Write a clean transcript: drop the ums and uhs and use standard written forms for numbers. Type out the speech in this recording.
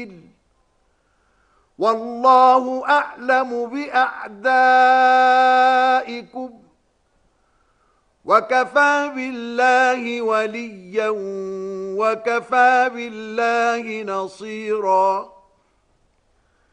سبيل والله أعلم بأعدائكم وكفى بالله وليا وكفى بالله نصيرا